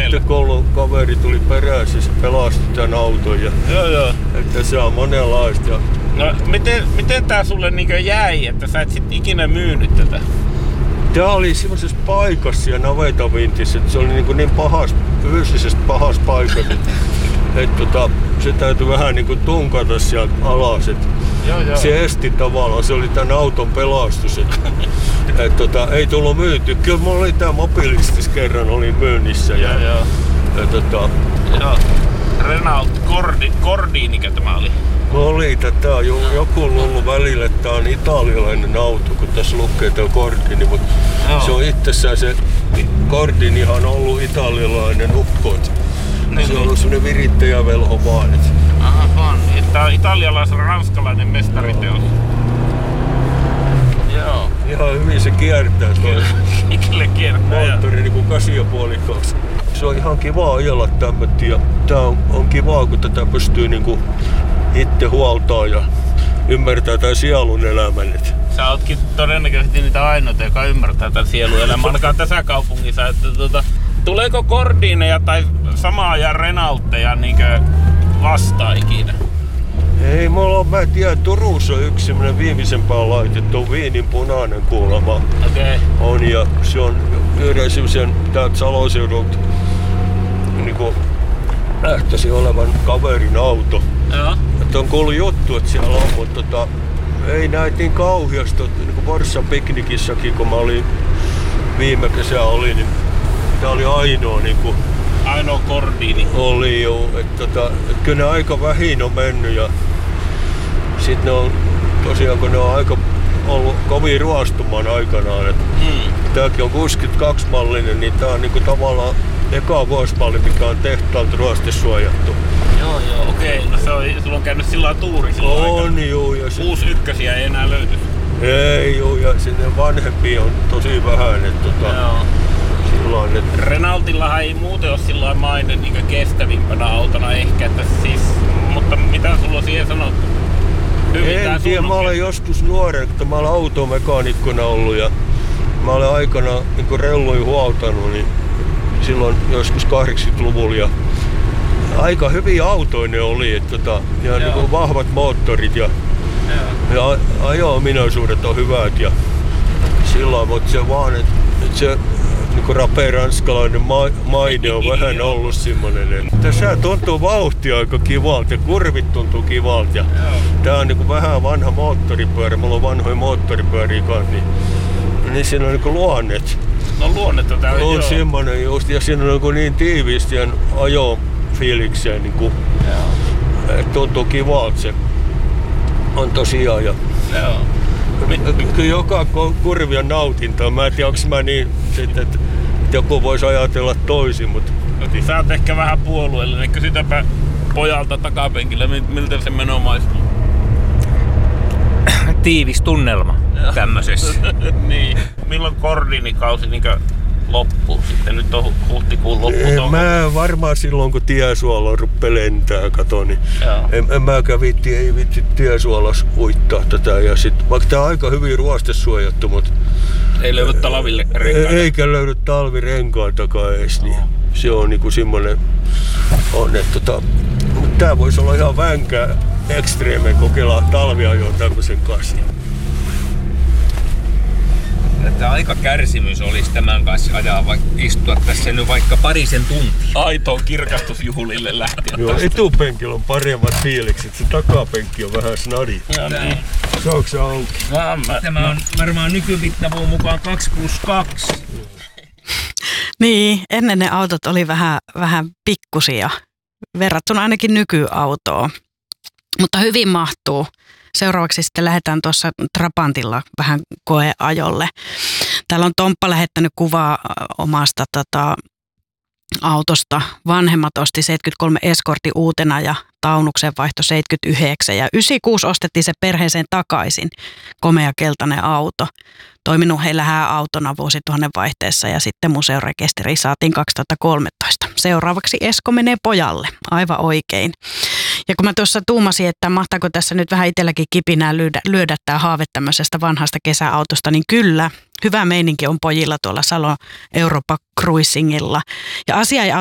ammattikoulun kaveri tuli perässä ja se pelasti tämän auton. Ja Joo. että se on monenlaista. No miten tää sulle niinkö jäi, että sä et sit ikinä myynyt tätä? Tää oli semmoisessa paikassa ja navetavintissä, että se oli niin fyysisesti pahas paikassa, että se täytyi vähän niinku tunkata sieltä alas. Joo. Se esti tavallaan, se oli tän auton pelastus. Ei tullut myyty. Kyllä mulla oli tää mobiilistis kerran oli myynnissä. Joo. Renault Gordinikä tämä oli? Oli tätä joku luullut välillä, että tää on italialainen auto, kun tässä lukee tää Gordini, mutta se on itsessään se Gordinihan on ollut italialainen ukko. Se on ollut semmonen virittäjävelho vaan. Aha, vaan. Tää on italialais-ranskalainen mestariteos. Joo. Ihan hyvin se kiertää tuo moottori niinku 8,5. Se on ihan kiva ajella tämmötti ja tää on kivaa, kun tätä pystyy niinku itse huoltaa ja ymmärtää tämän sielun elämän. Sä ootkin todennäköisesti niitä ainoita, joka ymmärtää tämän sielun elämän, ainakaan tässä kaupungissa. Että tuleeko Gordineja tai samaa ajan Renaultteja niinkö vastaan ikinä? Ei, mä en tiedä, Turussa on yksi semmonen viimeisempää laitettu, viinin punainen kuulemma. Okei. On ja se on yhden semmosen täältä Saloseudulta niinku lähtöisin olevan kaverin auto. Joo. Että on kuullut juttu, että siellä on, mutta ei näitä niin kauhiasta. Niin kuin Forssan piknikissakin, kun mä olin viime kesä niin tää oli ainoa niinku ainoa Gordini. Oli joo, että kyllä ne aika vähin on mennyt ja sit ne on tosiaan, kun ne on aika ollut kovin ruostumaan aikanaan. Tääkin on 62 mallinen, niin tää on niinku tavallaan eka vuosimalli, mikä on tehtaalta ruostesuojattu. Joo, okei. No sulla on käynyt sillä tuuri silloin on juu. Ja uusi ykkösiä ei enää löyty. Ei juu, ja sinne vanhempia on tosi vähän. Joo. Silloin, Renaultillahan ei muuten ole sillä maine niin kestävimpänä autona ehkä, että siis, mutta mitä sulla on siihen sanottu? En tiedä, mä olen joskus nuoren, kun mä olen automekaanikkona ollut ja mä olen aikana niin relluin huoltanut, niin silloin joskus 80-luvulla ja aika hyviä autoja ne oli, ja niin vahvat moottorit ja ajo-ominaisuudet on hyvät ja silloin, mutta se vaan, että se niin rapea ranskalainen maine on vähän ollut semmonen. Tässä tuntuu vauhtia aika kivalta ja kurvit tuntuu kivalta. Ja tää on niin vähän vanha moottoripyörä, mulla on vanhoja moottoripyöriä kanssa, niin siinä on niin luonnet. No luonnet on täällä, on semmonen just, ja siinä on niin tiiviisti ja ajofiilikseen, niin tuntuu kivalta se on tosiaan. Ja kyllä joka kurvi on nautintaa. Mä en tiedä, onko mä niin, että joku voisi ajatella toisin, mutta sä oot ehkä vähän puolueellinen. Kysytäpä pojalta takapenkillä, miltä se meno maistuu. Tiivis tunnelma tämmöisessä. Niin. Milloin Gordinikausi loppuu sitten? Nyt on huhtikuun loppu. Mä varmaan silloin, kun tiesuola ruppee lentää, niin en mäkään ei viitti tiesuolas uittaa tätä. Ja sit, vaikka tää on aika hyvin ruostesuojattu, mutta ei löydy talville renkaita. Eikä löydy talvirenkaitakaan edes, niin se on niinku semmonen on, että mutta tää voisi olla ihan vänkää ekstreemeen kokeilla talviajoa tämmösen kanssa. Että aika kärsimys olisi tämän kanssa ajaa, istua tässä nyt vaikka parisen tuntia. Aitoon kirkastusjuhlille lähtien. Joo, etupenkillä on paremmat fiilikset, se takapenkki on vähän snadi. Niin. Saanko se auki? Tämä on varmaan nykymittavuun mukaan 2+2. Niin, ennen ne autot oli vähän pikkusia, verrattuna ainakin nykyautoon, mutta hyvin mahtuu. Seuraavaksi sitten lähdetään tuossa Trabantilla vähän koeajolle. Täällä on Tomppa lähettänyt kuvaa omasta autosta. Vanhemmat osti 73 Escorti uutena ja Taunuksen vaihto 79 ja 96 ostettiin se perheeseen takaisin. Komea keltainen auto. Toiminut heillä hääautona vuosituhannen vaihteessa ja sitten museorekisteriin saatiin 2013. Seuraavaksi Esko menee pojalle. Aivan oikein. Ja kun mä tuossa tuumasin, että mahtaako tässä nyt vähän itselläkin kipinää lyödä tämä haave tämmöisestä vanhasta kesäautosta, niin kyllä, hyvä meininki on pojilla tuolla Salon Europa Cruisingilla. Ja asia ei